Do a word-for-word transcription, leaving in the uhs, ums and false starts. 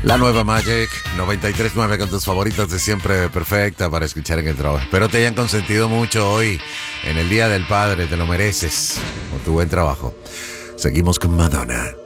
La nueva Magic noventa y tres punto nueve con tus favoritas de siempre, perfecta para escuchar en el trabajo. Espero te hayan consentido mucho hoy en el Día del Padre, te lo mereces por tu buen trabajo. Seguimos con Madonna.